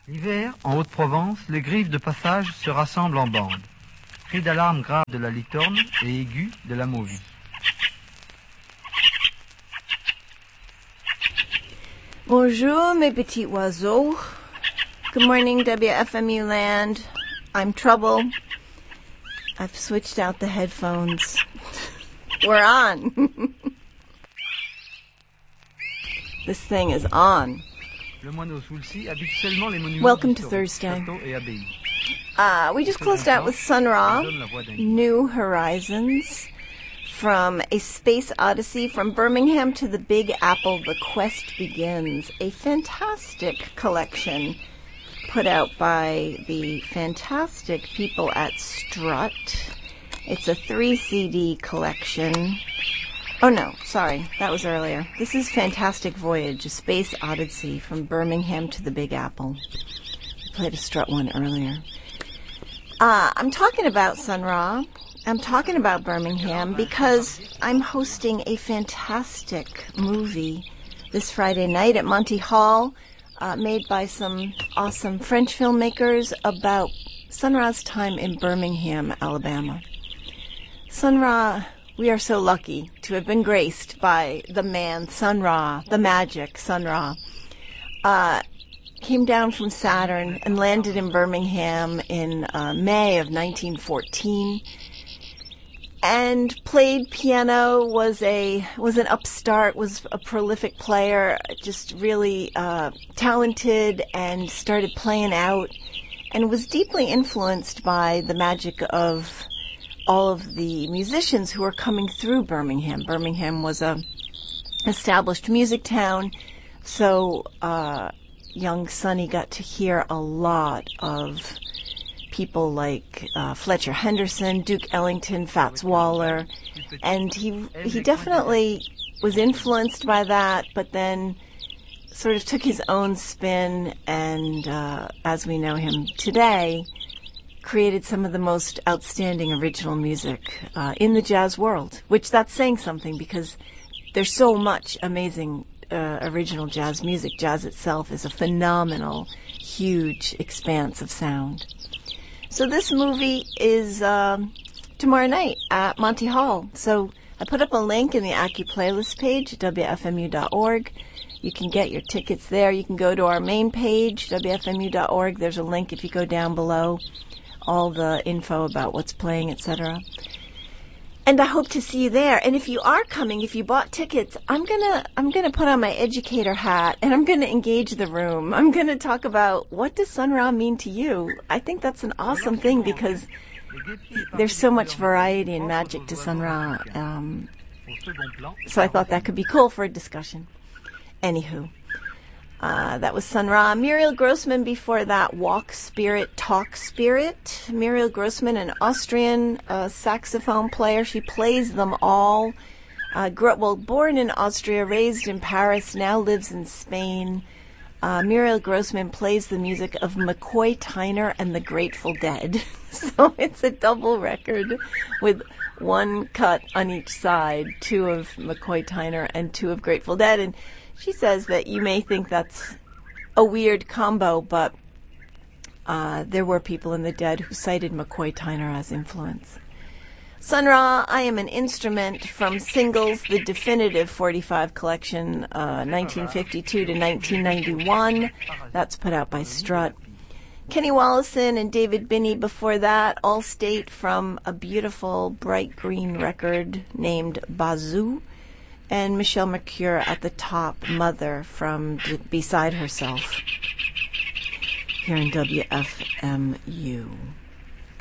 L'hiver, en Haute-Provence, les griffes de passage se rassemblent en bande. Cris d'alarme grave de la licorne et aigu de la mauvie. Bonjour, mes petits oiseaux. Good morning, WFMU land. I'm Trouble. I've switched out the headphones. We're on. This thing is on. Welcome to Thursday. We just closed out with Sun Ra, New Horizons, from A Space Odyssey, From Birmingham to the Big Apple, The Quest Begins, a fantastic collection put out by the fantastic people at Strut. It's a 3 CD collection. Oh no, sorry, that was earlier. This is Fantastic Voyage, A Space Odyssey, From Birmingham to the Big Apple. I played a Strut one earlier. I'm talking about Sun Ra. I'm talking about Birmingham because I'm hosting a fantastic movie this Friday night at Monty Hall, made by some awesome French filmmakers about Sun Ra's time in Birmingham, Alabama. Sun Ra, we are so lucky to have been graced by the man Sun Ra, the magic Sun Ra. Came down from Saturn and landed in Birmingham in May of 1914. And played piano, was an upstart, was a prolific player, just really talented, and started playing out, and was deeply influenced by the magic of all of the musicians who were coming through Birmingham. Birmingham was a established music town, so young Sonny got to hear a lot of people like Fletcher Henderson, Duke Ellington, Fats Waller, and he definitely was influenced by that, but then sort of took his own spin and, as we know him today, created some of the most outstanding original music in the jazz world, which that's saying something because there's so much amazing original jazz music. Jazz itself is a phenomenal, huge expanse of sound. So this movie is tomorrow night at Monty Hall. So I put up a link in the Aki playlist page, wfmu.org. You can get your tickets there. You can go to our main page, wfmu.org. There's a link if you go down below, all the info about what's playing, etc. And I hope to see you there. And if you are coming, if you bought tickets, I'm gonna put on my educator hat and I'm gonna engage the room. I'm gonna talk about what does Sun Ra mean to you. I think that's an awesome thing because there's so much variety and magic to Sun Ra. So I thought that could be cool for a discussion. Anywho, that was Sun Ra. Muriel Grossman before that, Walk Spirit, Talk Spirit. Muriel Grossman, an Austrian saxophone player. She plays them all. Born in Austria, raised in Paris, now lives in Spain. Muriel Grossman plays the music of McCoy Tyner and the Grateful Dead. So it's a double record with one cut on each side, 2 of McCoy Tyner and 2 of Grateful Dead. And she says that you may think that's a weird combo, but there were people in the Dead who cited McCoy Tyner as influence. Sun Ra, I Am an Instrument, from Singles, the definitive 45 collection, 1952 to 1991. That's put out by Strut. Kenny Wollesen and David Binney before that, Allstate, from a beautiful bright green record named Bazoo. And Michelle Mercure at the top, Mother, from Beside Herself, here in WFMU.